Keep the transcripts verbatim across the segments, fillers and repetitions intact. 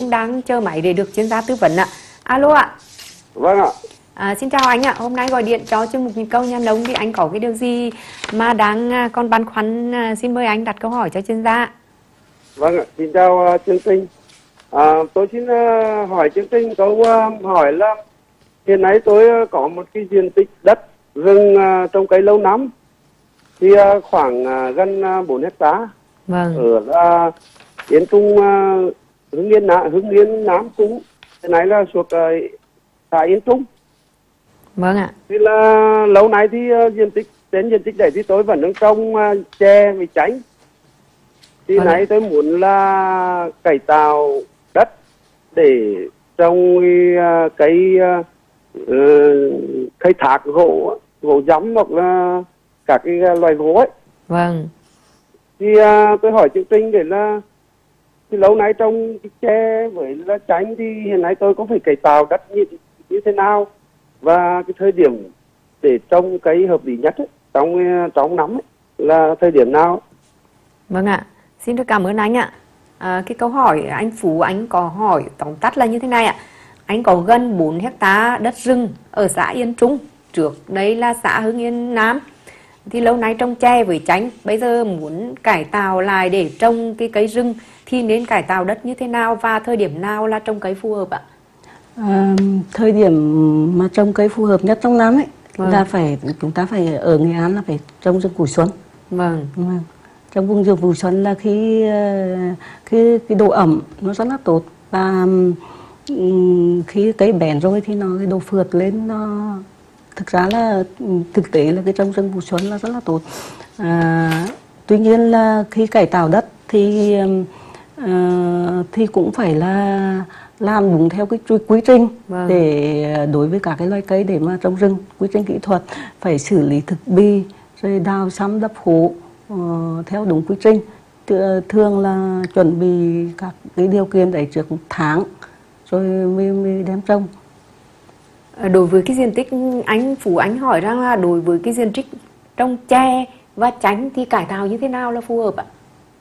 Nông đang chờ máy để được chuyên gia tư vấn ạ. Alo ạ. Vâng ạ. À, xin chào anh ạ. Hôm nay gọi điện cho chương mục Nhịp Cầu Nhà Nông thì anh có cái điều gì mà đang còn băn khoăn, xin mời anh đặt câu hỏi cho chuyên gia. Vâng ạ. Xin chào uh, chương trình. À, tôi xin uh, hỏi chương trình câu uh, hỏi là hiện nay tôi uh, có một cái diện tích đất rừng uh, trồng cây lâu năm thì uh, khoảng uh, gần uh, bốn hectare. Vâng. Ở uh, Yên Trung, uh, Hưng Yên, Hưng Yên Nam Trung. Hiện nay là thuộc uh, xã Yên Trung. Vâng ạ. Thì là lâu nay thì uh, diện tích trên diện tích đấy thì tôi vẫn đang trồng uh, chè với chanh. Thì vâng. Nãy tôi muốn là cải tạo đất để trồng uh, cây uh, uh, khai thác gỗ, gỗ giấm hoặc là các cái loài gỗ ấy. Vâng. Thì uh, tôi hỏi chương trình để là thì lâu nay trồng chè với là chanh thì hiện nay tôi có phải cải tạo đất như, như thế nào, và cái thời điểm để trồng cây hợp lý nhất ấy, trong trong năm ấy, là thời điểm nào? Vâng ạ. Xin được cảm ơn anh ạ. À, cái câu hỏi anh Phú anh có hỏi tóm tắt là như thế này ạ. Anh có gần bốn hectare đất rừng ở xã Yên Trung, trước đây là xã Hưng Yên Nam. Thì lâu nay trồng chè với chanh, bây giờ muốn cải tạo lại để trồng cái cây rừng thì nên cải tạo đất như thế nào và thời điểm nào là trồng cây phù hợp ạ? À, thời điểm mà trồng cây phù hợp nhất trong năm ấy vâng. là phải chúng ta phải ở Nghệ An là phải trồng rừng vụ xuân. Vâng. Vâng. Trong vùng rừng vụ xuân là khi khi cái độ ẩm nó rất là tốt, và um, khi cây bén rồi thì nó cái độ phượt lên nó thực ra là thực tế là cái trồng rừng vụ xuân là rất là tốt. À, tuy nhiên là khi cải tạo đất thì uh, thì cũng phải là làm đúng theo cái quy trình vâng. để đối với các cái loài cây để mà trồng rừng, quy trình kỹ thuật phải xử lý thực bì rồi đào sắm đắp hố uh, theo đúng quy trình. Thường là chuẩn bị các cái điều kiện đấy trước một tháng rồi mới, mới đem trồng. Đối với cái diện tích anh Phú anh hỏi rằng là đối với cái diện tích trồng chè và chanh thì cải tạo như thế nào là phù hợp ạ?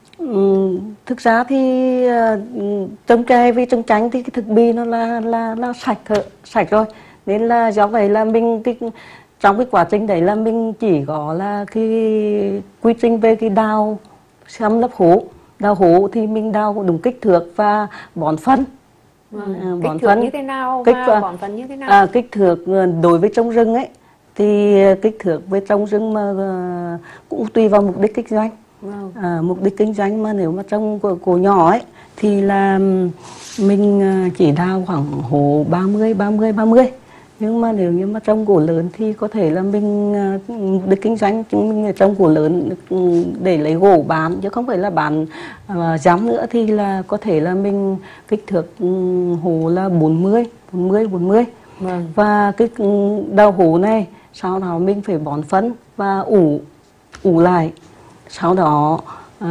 Ừ, thực ra thì uh, trồng chè với trồng chanh thì cái thực bì nó là là là sạch sạch rồi, nên là do vậy là mình cái, trong cái quá trình đấy là mình chỉ có là cái quy trình về cái đào xăm lấp hố, đào hố thì mình đào đúng kích thước và bón phân. Vâng. À, bón kích thước phân như thế nào kích, và bón phân như thế nào? À, kích thước đối với trồng rừng ấy thì kích thước với trồng rừng mà uh, cũng tùy vào mục đích kinh doanh. Vâng. À, mục đích kinh doanh mà nếu mà trồng của, của nhỏ ấy thì là mình chỉ đào khoảng hố ba mươi ba mươi ba mươi, nhưng mà nếu như mà trồng gỗ lớn thì có thể là mình mục đích kinh doanh mình trồng gỗ lớn để lấy gỗ bán chứ không phải là bán uh, giám nữa, thì là có thể là mình kích thước um, hố là bốn mươi bốn mươi bốn mươi. Vâng. Và cái đào hố này sau đó mình phải bón phân và ủ ủ lại, sau đó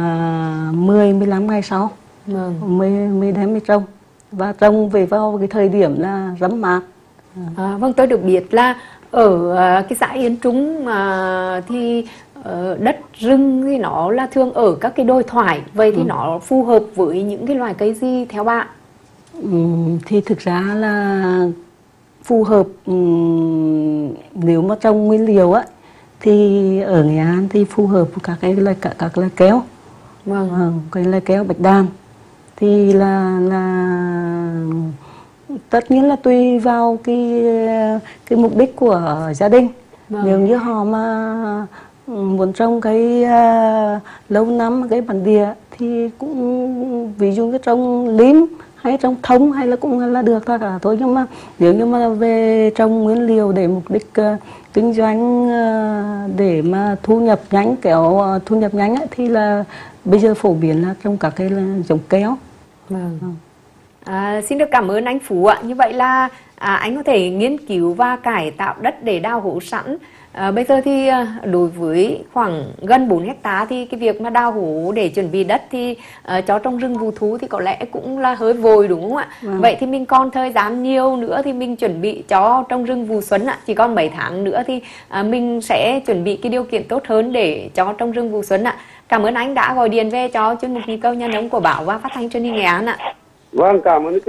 à, mười mười lăm ngày sau vâng. mới mới đem đi trồng, và trồng về vào cái thời điểm là rấm mát. À, vâng, tôi được biết là ở cái xã Yên Trung mà thì uh, đất rừng thì nó là thường ở các cái đồi thoải, vậy thì ừ. nó phù hợp với những cái loài cây gì theo bạn? Ừ, thì thực ra là phù hợp um, nếu mà trồng nguyên liệu á thì ở Nghệ An thì phù hợp với các cái loài các, các loài kéo. Vâng. Vâng, cái loài kéo bạch đàn thì là là tất nhiên là tùy vào cái cái mục đích của gia đình. Vâng. Nếu như họ mà muốn trồng cái uh, lâu năm cái bản địa thì cũng ví dụ như trồng lim hay trồng thông hay là cũng là được thôi cả thôi, nhưng mà nếu như mà về trồng nguyên liệu để mục đích uh, kinh doanh uh, để mà thu nhập nhanh kéo uh, thu nhập nhanh ấy, thì là bây giờ phổ biến là trồng các cái giống kéo. Vâng. Vâng. À, xin được cảm ơn anh Phú ạ. Như vậy là à, anh có thể nghiên cứu và cải tạo đất để đào hố sẵn. À, bây giờ thì đối với khoảng gần bốn hectare thì cái việc mà đào hố để chuẩn bị đất thì uh, cho trồng rừng vụ thú thì có lẽ cũng là hơi vội đúng không ạ? Vâng. Vậy thì mình còn thời gian nhiều nữa thì mình chuẩn bị cho trồng rừng vụ xuân ạ. Chỉ còn mấy tháng nữa thì uh, mình sẽ chuẩn bị cái điều kiện tốt hơn để cho trồng rừng vụ xuân ạ. Cảm ơn anh đã gọi điện về cho chương mục Nhịp Cầu Nhà Nông của Báo và Phát thanh Truyền hình Nghệ An ạ. Vâng, cảm ơn.